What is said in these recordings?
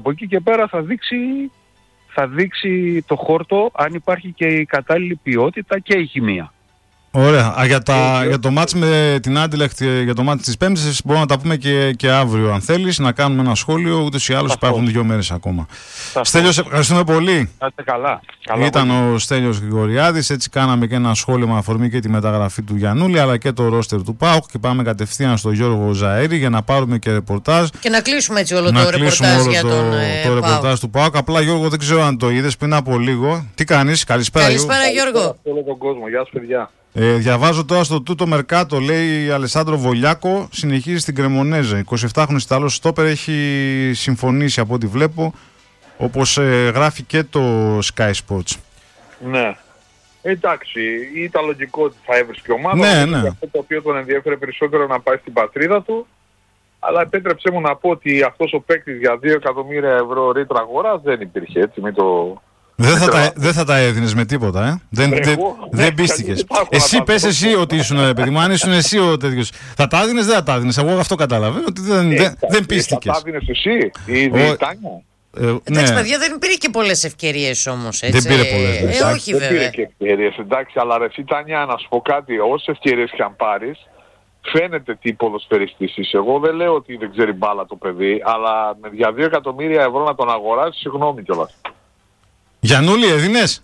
Από εκεί και πέρα θα δείξει το χόρτο αν υπάρχει και η κατάλληλη ποιότητα και η χημεία. Ωραία. Για το μάτς με την Άντιλεχτ, για το μάτς της Πέμπτης, μπορούμε να τα πούμε και αύριο αν θέλεις, να κάνουμε ένα σχόλιο, ούτως ή άλλως υπάρχουν 2 μέρες ακόμα. Στέλιο, σε ευχαριστούμε πολύ. Καλά. Ήταν ο Στέλιος Γρηγοριάδης, έτσι κάναμε και ένα σχόλιο με αφορμή και τη μεταγραφή του Γιαννούλη, αλλά και το ρόστερ του ΠΑΟΚ, και πάμε κατευθείαν στον Γιώργο Ζαΐρη για να πάρουμε και ρεπορτάζ. Και να κλείσουμε έτσι όλο το ρεπορτάζ για το ρεπορτάζ του ΠΑΟΚ. Απλά, Γιώργο, δεν ξέρω αν το είδες πριν από λίγο. Τι κάνεις? Καλησπέρα Γιώργο. Όλο τον κόσμο. Γεια σου, παιδιά. Διαβάζω τώρα στο Τούτο Μερκάτο, λέει Αλεσάνδρο Βολιάκο, συνεχίζει στην Κρεμονέζε. 27χρονος Ιταλός στόπερ, έχει συμφωνήσει από ό,τι βλέπω, όπως γράφει και το Sky Sports. Ναι. Εντάξει, ήταν λογικό ότι θα έβρισκε ομάδα. Ναι. Αυτό το οποίο τον ενδιέφερε περισσότερο να πάει στην πατρίδα του. Αλλά επέτρεψέ μου να πω ότι αυτός ο παίκτης για 2 εκατομμύρια ευρώ ρήτρα αγοράς δεν υπήρχε, έτσι, μην το... Δεν θα τα έδινες με τίποτα, δεν πίστηκες. Εσύ πες εσύ ότι ήσουν, παιδί μου, αν ήσουν εσύ ο τέτοιος. Θα τα έδινες, δεν θα τα έδινες. Εγώ αυτό καταλαβαίνω, ότι δεν πίστηκες. Θα τα έδινες εσύ ή η Τάνια? Εντάξει, παιδιά, δεν πήρε και πολλές ευκαιρίες όμως, έτσι. Δεν πήρε πολλές. Όχι, βέβαια. Δεν πήρε και ευκαιρίες, εντάξει, αλλά ρε εσύ Τάνια, να σου πω κάτι, όσες ευκαιρίες και αν πάρεις, φαίνεται τι ποδοσφαιριστής είσαι. Εγώ δεν λέω ότι δεν ξέρει μπάλα το παιδί, αλλά για 2 εκατομμύρια ευρώ να τον αγοράσεις, συγγνώμη κιόλας. Γιαννούλη έδινες?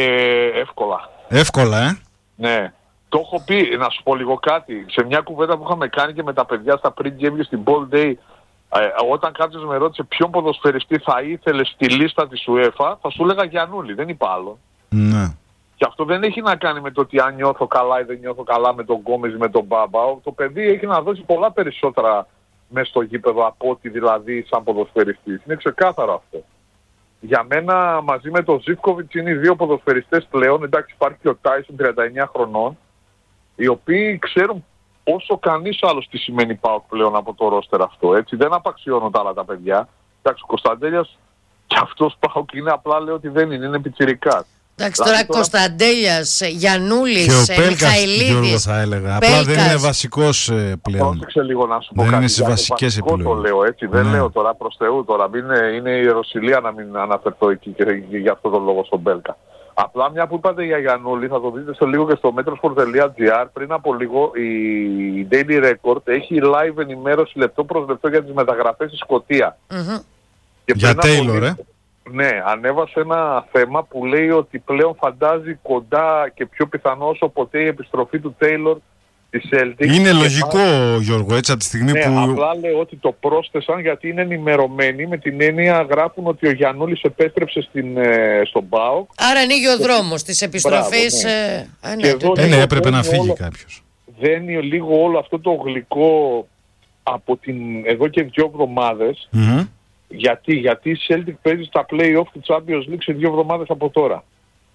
Εύκολα, Ναι. Το έχω πει, να σου πω λίγο κάτι. Σε μια κουβέντα που είχαμε κάνει και με τα παιδιά στα pre-game και στην Ball Day, όταν κάποιος με ρώτησε ποιον ποδοσφαιριστή θα ήθελε στη λίστα της UEFA, θα σου έλεγα Γιαννούλη, δεν είπα άλλο. Ναι. Και αυτό δεν έχει να κάνει με το ότι αν νιώθω καλά ή δεν νιώθω καλά με τον Γκόμες ή με τον Μπάμπα. Το παιδί έχει να δώσει πολλά περισσότερα μέσα στο γήπεδο από ό,τι δηλαδή σαν ποδοσφαιριστής. Είναι ξεκάθαρο αυτό. Για μένα μαζί με τον Ζίβκοβιτς είναι οι 2 ποδοσφαιριστές πλέον. Εντάξει, υπάρχει και ο Τάισον 39 χρονών, οι οποίοι ξέρουν όσο κανείς άλλος τι σημαίνει ΠΑΟΚ πλέον από το ρόστερ αυτό. Έτσι. Δεν απαξιώνω τα άλλα τα παιδιά. Εντάξει, ο Κωνσταντέλιας και αυτός ΠΑΟΚ είναι, απλά λέω ότι δεν είναι πιτσιρικάς. Εντάξει, τώρα Κωνσταντέλιας, Γιαννούλης, και ο Πέλκας, Γιώργο, θα έλεγα. Απλά δεν είναι βασικός πλέον. Πρόσεξε λίγο να σου πω δεν κάτι. Είναι στις βασικές επιλογές. Το λέω έτσι. Δεν λέω τώρα προς Θεού τώρα. Είναι η Ιεροσυλία να μην αναφερθώ εκεί και για αυτό τον λόγο στον Πέλκα. Απλά μια που είπατε για Γιαννούλη, θα το δείτε σε λίγο και στο metrosport.gr. Πριν από λίγο η Daily Record έχει live ενημέρωση λεπτό προς λεπτό για τις μεταγραφές στη Σκωτία. Για Taylor, Ναι, ανέβασε ένα θέμα που λέει ότι πλέον φαντάζει κοντά και πιο πιθανό όσο ποτέ η επιστροφή του Taylor της Celtic. Είναι λογικό, Γιώργο, έτσι από τη στιγμή που... απλά λέω ότι το πρόσθεσαν γιατί είναι ενημερωμένοι, με την έννοια γράφουν ότι ο Γιαννούλης επέστρεψε στον ΠΑΟΚ. Άρα ανοίγει ο δρόμος της επιστροφής. Έπρεπε να φύγει κάποιος. Δένει λίγο όλο αυτό το γλυκό από εδώ και 2 εβδομάδες. Γιατί η Celtic παίζει στα play-off του Champions League σε 2 εβδομάδες από τώρα.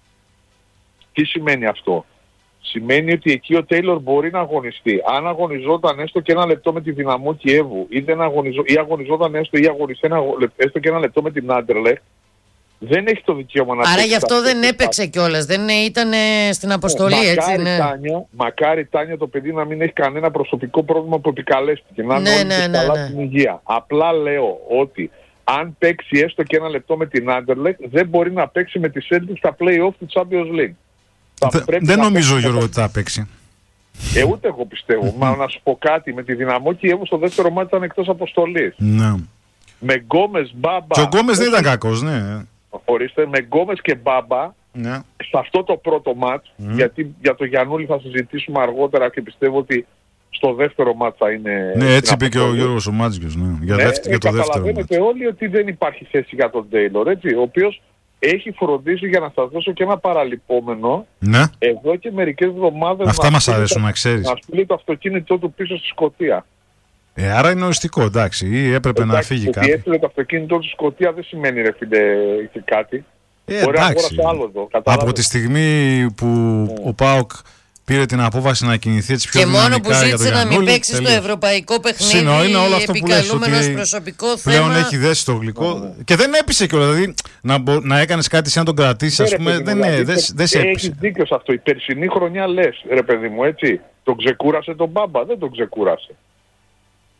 Τι σημαίνει αυτό? Σημαίνει ότι εκεί ο Taylor μπορεί να αγωνιστεί. Αν αγωνιζόταν έστω και 1 λεπτό με τη Δυναμό Κιέβου ή αγωνιζόταν έστω και 1 λεπτό με την Anderlecht, δεν έχει το δικαίωμα να... Άρα γι' αυτό δεν έπαιξε κιόλας, δεν ήταν στην αποστολή, έτσι. Μακάρι Τάνια το παιδί να μην έχει κανένα προσωπικό πρόβλημα που επικαλέστηκε, να είναι καλά στην υγεία. Απλά λέω ότι αν παίξει έστω και 1 λεπτό με την Anderlecht, δεν μπορεί να παίξει με τη Celtic στα play-off του Champions League. Δεν νομίζω, Γιώργο, ότι θα παίξει. Ούτε εγώ πιστεύω. Μα να σου πω κάτι, με τη Δυναμό Κιέβου στο δεύτερο μάτι ήταν εκτός αποστολής. Ναι. Με Γκόμες, Μπάμπα... Και ο Γκόμες δεν ήταν κακός, ναι. Ορίστε, με Γκόμες και Μπάμπα, σε αυτό το πρώτο μάτς, γιατί για το Γιαννούλη θα συζητήσουμε αργότερα και πιστεύω ότι στο δεύτερο μάτς θα είναι... Ναι, έτσι είπε και ο Γιώργος ο Μάτζιος, για το δεύτερο μάτς. Καταλαβαίνετε όλοι ότι δεν υπάρχει θέση για τον Taylor, έτσι, ο οποίος έχει φροντίσει, για να σας δώσω και ένα παραλυπόμενο, εδώ και μερικές εβδομάδες... Αυτά μας αρέσουν, να ξέρεις. Να στείλει το αυτοκίνητό του πίσω στη Σκωτία. Άρα είναι οριστικό, εντάξει, ή έπρεπε να φύγει κάτι. Ότι έστειλε το αυτοκίνητό του στη Σκωτία δεν σημαίνει, ρε φίλε, και κάτι. Εντάξει, από τη στιγμή που ο ΠΑΟΚ πήρε την απόφαση να κινηθεί έτσι πιο δυναμικά. Και μόνο που ζήτησε να μην παίξει στο ευρωπαϊκό παιχνίδι, είναι όλο αυτό που λες, επικαλούμενος προσωπικό θέμα. Πλέον έχει δέσει το γλυκό. Και δεν έπεισε κιόλας. Δηλαδή να έκανες κάτι σαν να τον κρατήσεις, ας πούμε, δεν σε έπεισε. Έχεις δίκιο σε αυτό. Η περσινή χρονιά λες, ρε παιδί μου, έτσι. Τον ξεκούρασε τον Μπάμπα, δεν τον ξεκούρασε.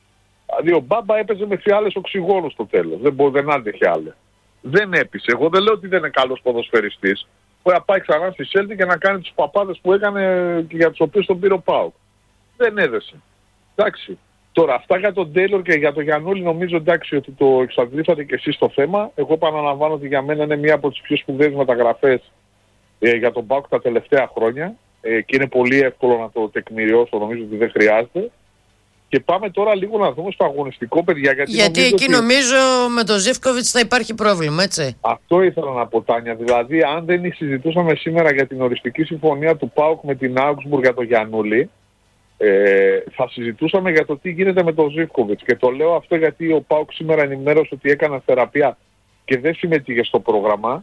Δηλαδή ο Μπάμπα έπαιζε με φιάλες οξυγόνου στο τέλος. Δεν άντεχε άλλο. Δεν έπεισε. Εγώ δεν λέω ότι δεν είναι καλός ποδοσφαιριστής. Μπορεί να πάει ξανά στη Σέλτη και να κάνει τους παπάδες που έκανε και για τους οποίους τον πήρε ο ΠΑΟΚ. Δεν έδεσε. Εντάξει. Τώρα αυτά για τον Τέιλορ και για τον Γιαννούλη νομίζω εντάξει ότι το εξαντλήσατε και εσείς το θέμα. Εγώ επαναλαμβάνω ότι για μένα είναι μία από τις πιο σπουδαίες μεταγραφές για τον ΠΑΟΚ τα τελευταία χρόνια και είναι πολύ εύκολο να το τεκμηριώσω, νομίζω ότι δεν χρειάζεται. Και πάμε τώρα λίγο να δούμε στο αγωνιστικό, παιδιά. Γιατί εκεί νομίζω με τον Ζίβκοβιτς θα υπάρχει πρόβλημα, έτσι. Αυτό ήθελα να πω, Τάνια. Δηλαδή, αν δεν συζητούσαμε σήμερα για την οριστική συμφωνία του ΠΑΟΚ με την Augsburg για τον Γιαννούλη, θα συζητούσαμε για το τι γίνεται με τον Ζίβκοβιτς. Και το λέω αυτό γιατί ο ΠΑΟΚ σήμερα ενημέρωσε ότι έκανε θεραπεία και δεν συμμετείχε στο πρόγραμμα.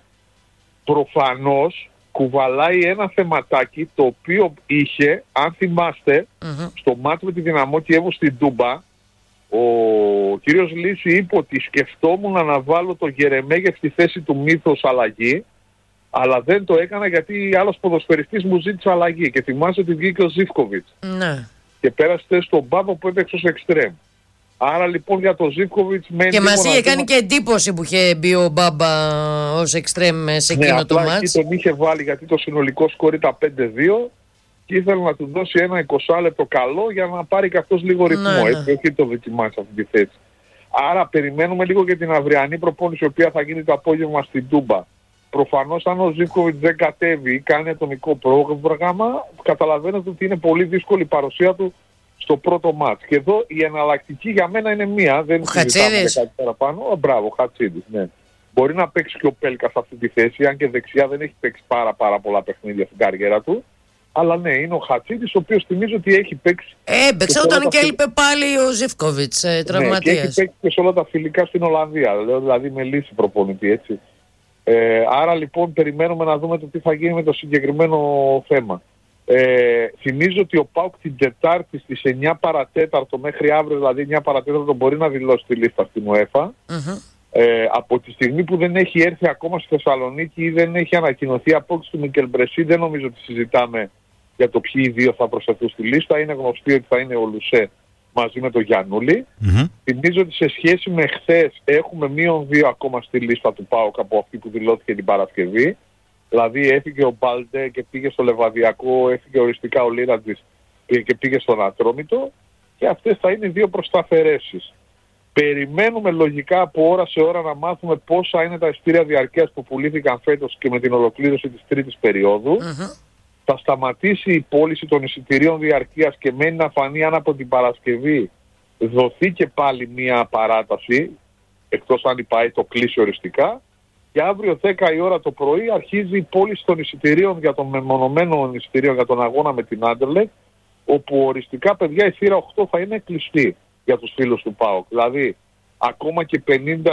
Προφανώς κουβαλάει ένα θεματάκι το οποίο είχε, αν θυμάστε, στο μάτι με τη Δυναμό Κιέβου στην Τούμπα, ο κύριος Λύση είπε ότι σκεφτόμουν να βάλω το Γερεμέγεφ στη θέση του Μύθος αλλαγή, αλλά δεν το έκανα γιατί άλλος ποδοσφαιριστής μου ζήτησε αλλαγή και θυμάσαι ότι βγήκε ο Ζίβκοβιτς. Ναι. Και πέρασε στον Μπάμπα που έπαιξε ως εξτρέμ. Άρα λοιπόν για τον Ζίβκοβιτς μένει. Και μας είχε κάνει και εντύπωση που είχε μπει ο Μπάμπα ως εξτρέμ σε εκείνο το μάτς. Εκεί τον είχε βάλει γιατί το συνολικό σκορ ήταν 5-2 και ήθελε να του δώσει ένα 20 λεπτό καλό για να πάρει και αυτός λίγο ρυθμό. Ναι. Έτσι, όχι το δοκιμάσει αυτή τη θέση. Άρα περιμένουμε λίγο και την αυριανή προπόνηση η οποία θα γίνει το απόγευμα στην Τούμπα. Προφανώς αν ο Ζίβκοβιτς δεν κατέβει ή κάνει ατομικό πρόγραμμα, καταλαβαίνετε ότι είναι πολύ δύσκολη η παρουσία του στο πρώτο μάτς. Και εδώ η εναλλακτική για μένα είναι μία. Δεν συζητάμε για κάτι παραπάνω. Μπράβο, Χατσίδης, ναι. Μπορεί να παίξει και ο Πέλκα σε αυτή τη θέση, αν και δεξιά δεν έχει παίξει πάρα πολλά παιχνίδια στην καριέρα του. Αλλά ναι, είναι ο Χατσίδης, ο οποίος θυμίζω ότι έχει παίξει. Έπαιξε όταν και έλειπε πάλι ο Ζίβκοβιτς, τραυματίας. Ναι, και έχει παίξει και σε όλα τα φιλικά στην Ολλανδία. Δηλαδή με λύση προπονητή, έτσι. Άρα λοιπόν περιμένουμε να δούμε το τι θα γίνει με το συγκεκριμένο θέμα. Θυμίζω ότι ο ΠΑΟΚ την Τετάρτη στις 9 παρατέταρτο μέχρι αύριο, δηλαδή 9 παρατέταρτο μπορεί να δηλώσει τη λίστα στην UEFA. Από τη στιγμή που δεν έχει έρθει ακόμα στη Θεσσαλονίκη ή δεν έχει ανακοινωθεί απόκτηση του Μικελ Μπρεσί, δεν νομίζω ότι συζητάμε για το ποιοι οι δύο θα προσθεθούν στη λίστα. Είναι γνωστή ότι θα είναι ο Λουσέ μαζί με τον Γιαννούλη. Θυμίζω ότι σε σχέση με χθες έχουμε -2 ακόμα στη λίστα του ΠΑΟΚ από αυτή που δηλώθηκε την Παρασκευή. Δηλαδή έφυγε ο Μπάλντε και πήγε στο Λεβαδιακό, έφυγε οριστικά ο Λίρατζης και πήγε στον Ατρόμητο και αυτές θα είναι 2 προσταφαιρέσεις. Περιμένουμε λογικά από ώρα σε ώρα να μάθουμε πόσα είναι τα εισιτήρια διαρκείας που πουλήθηκαν φέτος και με την ολοκλήρωση της τρίτης περίοδου. Θα σταματήσει η πώληση των εισιτηρίων διαρκείας και μένει να φανεί αν από την Παρασκευή δοθεί και πάλι μία παράταση, εκτός αν η ΠΑΕ το κλείσει οριστικά. Και αύριο 10 η ώρα το πρωί αρχίζει η πώληση των εισιτηρίων για των μεμονωμένων εισιτηρίων για τον αγώνα με την Άντερλεχτ, όπου οριστικά, παιδιά, η θύρα 8 θα είναι κλειστή για τους φίλους του ΠΑΟΚ. Δηλαδή, ακόμα και 50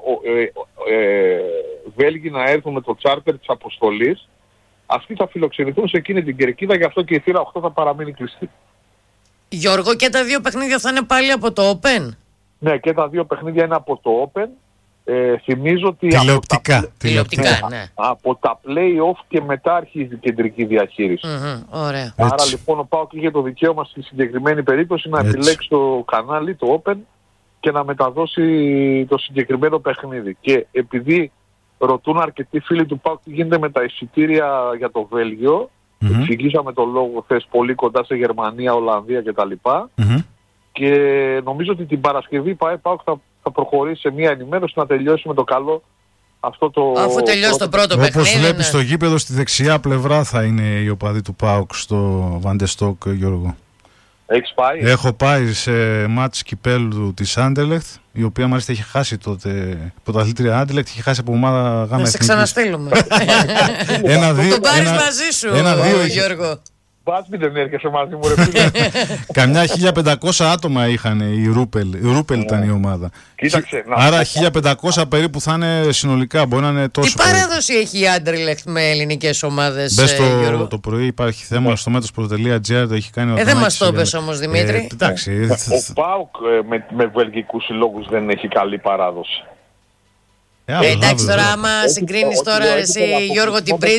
Βέλγοι να έρθουν με το τσάρτερ της αποστολής, αυτοί θα φιλοξενηθούν σε εκείνη την κερκίδα, γι' αυτό και η θύρα 8 θα παραμείνει κλειστή. Γιώργο, και τα 2 παιχνίδια θα είναι πάλι από το Open? Ναι, και τα 2 παιχνίδια είναι από το Open. Θυμίζω ότι τηλεοπτικά, ναι. Από τα play-off και μετά αρχίζει η κεντρική διαχείριση. Ωραία. Άρα λοιπόν ο ΠΑΟΚ είχε το δικαίωμα στη συγκεκριμένη περίπτωση να επιλέξει το κανάλι, το Open, και να μεταδώσει το συγκεκριμένο παιχνίδι. Και επειδή ρωτούν αρκετοί φίλοι του ΠΑΟΚ τι γίνεται με τα εισιτήρια για το Βέλγιο, εξηγήσαμε το λόγο χθες, πολύ κοντά σε Γερμανία, Ολλανδία κτλ. Και νομίζω ότι την Παρασκευή η ΠΑΟΚ θα προχωρήσει σε μια ενημέρωση να τελειώσει με το καλό αυτό το. Αφού τελειώσει το πρώτο παιχνίδι. Όπως βλέπεις στο γήπεδο, στη δεξιά πλευρά θα είναι οι οπαδοί του ΠΑΟΚ στο Βαντεστόκ, Γιώργο. Έχεις πάει? Έχω πάει σε μάτς κυπέλλου της Άντερλεχτ, η οποία μάλιστα είχε χάσει τότε πρωταθλήτρια Άντερλεχτ, είχε χάσει από ομάδα γάμα εθνικής. Να σε ξαναστείλουμε. Τον πάρεις μαζί σου, Γιώργο. Μπάσμι δεν έρχεσαι μαζί μου, ρε φίλε. Καμιά 1500 άτομα είχαν οι Ρούπελ. ΗΡούπελ ήταν η ομάδα. Κοίταξε. Άρα 1500 περίπου θα είναι συνολικά. Μπορεί να είναι τόσο. Τι παράδοση έχει η Άντερλεχτ με ελληνικές ομάδες, Μπες το πρωί, υπάρχει θέμα στο μέτρος.gr, το έχει κάνει ο δεν μας το πες όμως, Δημήτρη. Εντάξει. Ο ΠΑΟΚ με βελγικούς συλλόγους δεν έχει καλή παράδοση. Εντάξει τώρα, άμα συγκρίνεις τώρα εσύ, Γιώργο, την πρίζ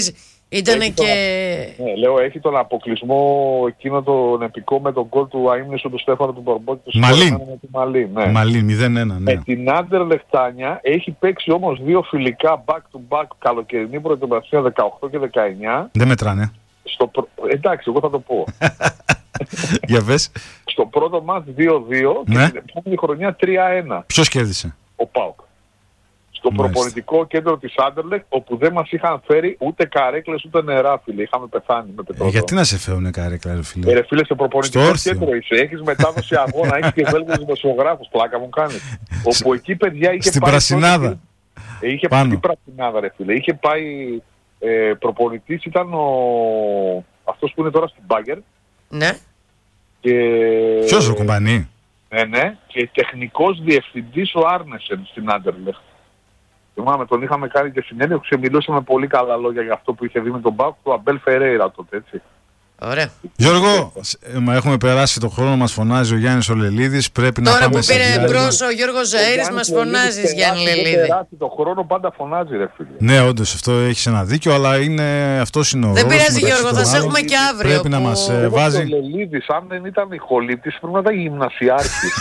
Ήτανε και... Ναι, λέω, έχει τον αποκλεισμό εκείνο τον επικό με τον γκολ του αείμνησου του Στέφανου του Μπορμπόκη. Μαλίν, 0-1, ναι. Με την Άντερλεχτ Τάνια έχει παίξει όμως 2 φιλικά back-to-back καλοκαιρινή προετοιμασία 18 και 19. Δεν μετράνε. Εντάξει, εγώ θα το πω. Για πες. Στο πρώτο μάτς 2-2 και την επόμενη χρονιά 3-1. Ποιος κέρδισε? Ο ΠΑΟΚ. Στο προπονητικό κέντρο της Άντερλεχτ, όπου δεν μας είχαν φέρει ούτε καρέκλες ούτε νερά, φίλε. Είχαμε πεθάνει με πετρόδρομο. Γιατί να σε φέρουν καρέκλα, ρε φίλε? Ρε φίλε, σε προπονητικό κέντρο είσαι. Έχεις μετάδοση αγώνα, έχεις και Βέλγους δημοσιογράφους. Πλάκα μου κάνεις. Όπου εκεί, παιδιά, είχε στην πάει... Πρασινάδα. Είχε πάει στην Πρασινάδα, ρε φίλε. Είχε πάει... προπονητής ήταν αυτός που είναι τώρα στην Μπάγκερ. Ναι. Ποιος, ο Κουμπανί? Ναι. Και τεχνικός διευθυντής ο Άρνεσεν στην Άντερλεχτ. Θυμάμαι, τον είχαμε κάνει και συνέντευξη, μιλούσαμε πολύ καλά λόγια για αυτό που είχε δει με τον ΠΑΟΚ, του Αμπέλ Φερέιρα τότε, έτσι. Ωραία. Γιώργο, έχουμε περάσει τον χρόνο, μας φωνάζει ο Γιάννης ο Λελίδης. Πρέπει τώρα να πάμε. Τώρα που πήρε μπρος ο Γιώργος Ζαΐρης, μας φωνάζεις, Γιάννη Λελίδη. Περάσει τον χρόνο, πάντα φωνάζει, ρε φίλε. Ναι, όντως, αυτό έχεις ένα δίκιο, αλλά αυτός είναι ο ρόλος. Δεν πειράζει, Γιώργο, θα σε έχουμε και αύριο. Πρέπει να μας βάζει. Ο Λελίδης, αν δεν ήταν ηχολήπτης, πρέπει να ήταν γυμνασιάρχης.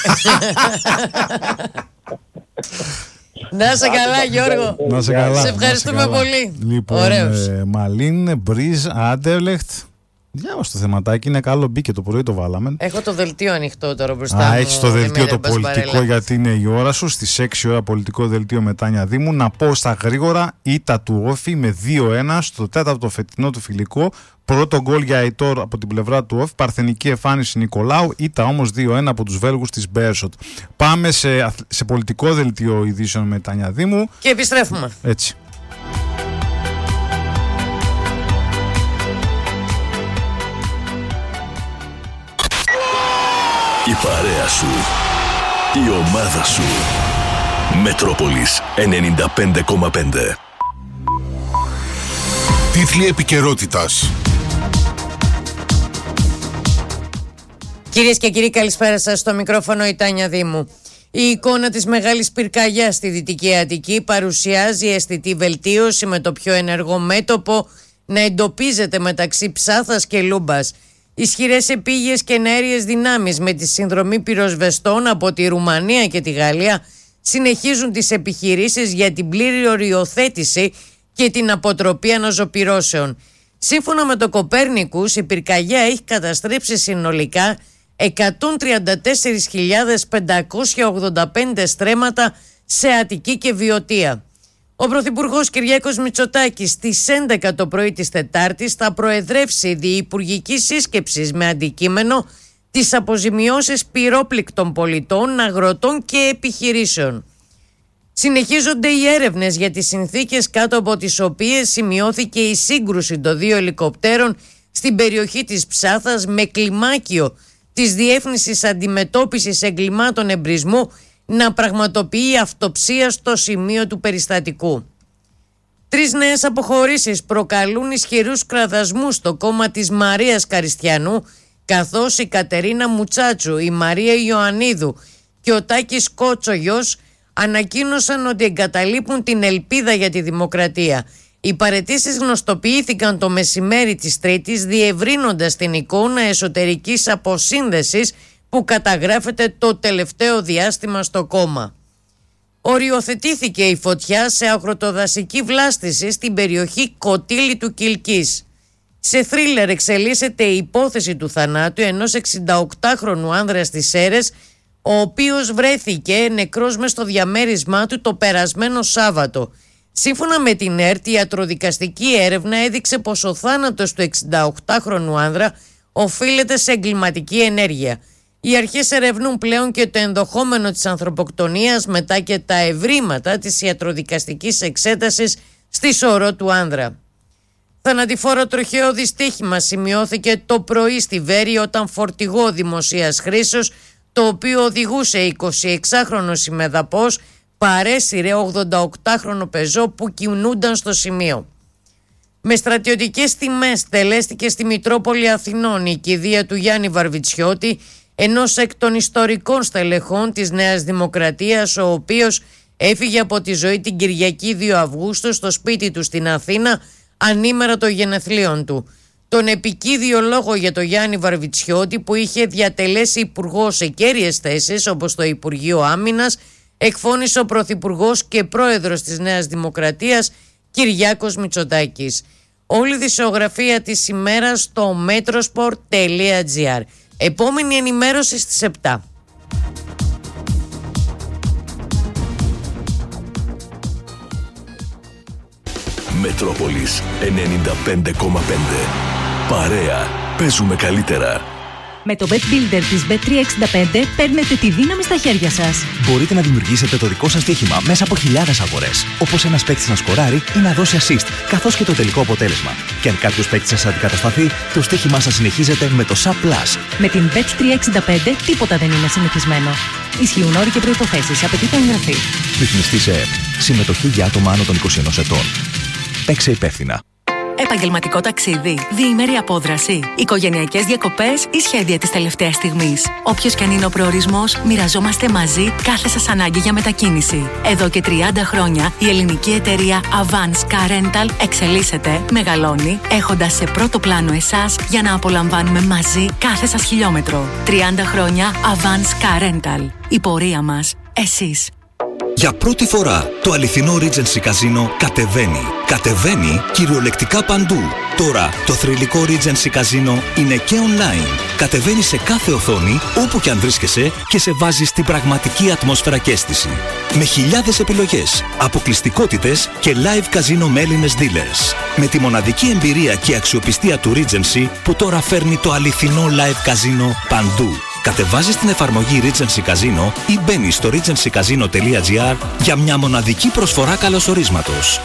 Να σε καλά, Γιώργο. Να σε καλά. Σε ευχαριστούμε πολύ. Λοιπόν, Μαλίν, Μπριζ, Άντερλεχτ. Διάβασε το θεματάκι, είναι καλό, μπήκε το πρωί, το βάλαμε. Έχω το δελτίο ανοιχτό τώρα μπροστά μου. Έχεις το δελτίο το πολιτικό, γιατί είναι η ώρα σου. Στις 6 ώρα πολιτικό δελτίο με Τάνια Δήμου. Να πω στα γρήγορα, ήττα του Όφη με 2-1 στο τέταρτο φετινό του φιλικό. Πρώτο γκολ για Αϊτόρ από την πλευρά του Όφη. Παρθενική εμφάνιση Νικολάου. Ήττα όμως 2-1 από τους Βέλγους της Μπέρσοτ. Πάμε σε πολιτικό δελτίο ειδήσεων με Τάνια Δήμου. Και επιστρέφουμε. Έτσι. Η παρέα σου, η ομάδα σου. Μετρόπολης 95,5. Τίτλοι επικαιρότητας. Κυρίες και κύριοι, καλησπέρα σας. Στο μικρόφωνο η Τάνια Δήμου. Η εικόνα της μεγάλης πυρκαγιάς στη Δυτική Αττική παρουσιάζει αισθητή βελτίωση, με το πιο ενεργό μέτωπο να εντοπίζεται μεταξύ Ψάθας και Λούμπας. Ισχυρές επίγειες και εναέριες δυνάμεις με τη συνδρομή πυροσβεστών από τη Ρουμανία και τη Γαλλία συνεχίζουν τις επιχειρήσεις για την πλήρη οριοθέτηση και την αποτροπή αναζωπυρώσεων. Σύμφωνα με το Κοπέρνικους, η πυρκαγιά έχει καταστρέψει συνολικά 134.585 στρέμματα σε Αττική και Βιωτία. Ο Πρωθυπουργός Κυριάκος Μητσοτάκης στις 11 το πρωί της Τετάρτης θα προεδρεύσει διυπουργική σύσκεψη με αντικείμενο τις αποζημιώσεις πυρόπληκτων πολιτών, αγροτών και επιχειρήσεων. Συνεχίζονται οι έρευνες για τις συνθήκες κάτω από τις οποίες σημειώθηκε η σύγκρουση των 2 ελικοπτέρων στην περιοχή της Ψάθας με κλιμάκιο της Διεύθυνσης Αντιμετώπισης Εγκλημάτων Εμπρισμού να πραγματοποιεί αυτοψία στο σημείο του περιστατικού. 3 νέες αποχωρήσεις προκαλούν ισχυρούς κραδασμούς στο κόμμα της Μαρίας Καριστιανού, καθώς η Κατερίνα Μουτσάτσου, η Μαρία Ιωαννίδου και ο Τάκης Κότσογιος ανακοίνωσαν ότι εγκαταλείπουν την ελπίδα για τη δημοκρατία. Οι παραιτήσεις γνωστοποιήθηκαν το μεσημέρι της Τρίτης, διευρύνοντας την εικόνα εσωτερικής αποσύνδεσης που καταγράφεται το τελευταίο διάστημα στο κόμμα. Οριοθετήθηκε η φωτιά σε αγροτοδασική βλάστηση στην περιοχή Κωτήλη του Κιλκής. Σε θρίλερ εξελίσσεται η υπόθεση του θανάτου ενός 68χρονου άνδρα στις Σέρρες, ο οποίος βρέθηκε νεκρός μες στο διαμέρισμά του το περασμένο Σάββατο. Σύμφωνα με την ΕΡΤ, η ιατροδικαστική έρευνα έδειξε πως ο θάνατος του 68χρονου άνδρα οφείλεται σε εγκληματική ενέργεια. Οι αρχές ερευνούν πλέον και το ενδεχόμενο της ανθρωποκτονίας μετά και τα ευρήματα της ιατροδικαστικής εξέτασης στη σωρό του άνδρα. Θανατηφόρο τροχαίο δυστύχημα σημειώθηκε το πρωί στη Βέρη όταν φορτηγό δημοσίας χρήσεως, το οποίο οδηγούσε 26χρονος ημεδαπός, παρέσυρε 88χρονο πεζό που κινούνταν στο σημείο. Με στρατιωτικές τιμές τελέστηκε στη Μητρόπολη Αθηνών η κηδεία του Γιάννη Βαρβιτσιώτη, ενός εκ των ιστορικών στελεχών της Νέας Δημοκρατίας, ο οποίος έφυγε από τη ζωή την Κυριακή 2 Αυγούστου στο σπίτι του στην Αθήνα ανήμερα των γενεθλίων του. Τον επικίδιο λόγο για τον Γιάννη Βαρβιτσιώτη, που είχε διατελέσει υπουργό σε κέρυες θέσεις όπως το Υπουργείο Άμυνας, εκφώνησε ο Πρωθυπουργός και Πρόεδρος της Νέας Δημοκρατίας Κυριάκος Μητσοτάκης. Όλη η δισογραφία της ημέρας στο metrosport.gr. Επόμενη ενημέρωση στις 7. Μετρόπολης 95,5. Παρέα. Παίζουμε καλύτερα. Με το Bet Builder της Bet365 παίρνετε τη δύναμη στα χέρια σας. Μπορείτε να δημιουργήσετε το δικό σας στοίχημα μέσα από χιλιάδες αγορές. Όπως ένας παίκτης να σκοράρει ή να δώσει assist, καθώς και το τελικό αποτέλεσμα. Και αν κάποιος παίκτης σας αντικατασταθεί, το στοίχημά σας συνεχίζεται με το SAP+. Με την Bet365 τίποτα δεν είναι συνηθισμένο. Ισχύουν όροι και προϋποθέσεις. Απαιτείται εγγραφή. Ρυθμιστή σε ΕΕΠ. Συμμετοχή για άτομα άνω των 21 ετών. Παίξε υπεύθυνα. Επαγγελματικό ταξίδι, διήμερη απόδραση, οικογενειακές διακοπές ή σχέδια της τελευταίας στιγμής. Όποιος και αν είναι ο προορισμός, μοιραζόμαστε μαζί κάθε σας ανάγκη για μετακίνηση. Εδώ και 30 χρόνια η ελληνική εταιρεία Avance Car Rental εξελίσσεται, μεγαλώνει, έχοντας σε πρώτο πλάνο εσάς για να απολαμβάνουμε μαζί κάθε σας χιλιόμετρο. 30 χρόνια Avance Car Rental. Η πορεία μας, εσείς. Για πρώτη φορά το αληθινό Regency Casino κατεβαίνει. Κατεβαίνει κυριολεκτικά παντού. Τώρα το θρυλικό Regency Casino είναι και online. Κατεβαίνει σε κάθε οθόνη, όπου και αν βρίσκεσαι, και σε βάζει στην πραγματική ατμόσφαιρα και αίσθηση. Με χιλιάδες επιλογές, αποκλειστικότητες και live casino με Έλληνες dealers. Με τη μοναδική εμπειρία και αξιοπιστία του Regency που τώρα φέρνει το αληθινό live casino παντού. Κατεβάζεις την εφαρμογή Regency Casino ή μπαίνεις στο regencycasino.gr για μια μοναδική προσφορά καλωσορίσματος.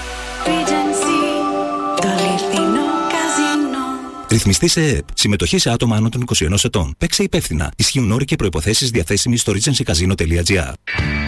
Ρυθμιστή σε ΕΕΠ. Συμμετοχή σε άτομα άνω των 21 ετών. Παίξε υπεύθυνα. Ισχύουν όροι και προϋποθέσεις διαθέσιμοι στο regencycasino.gr.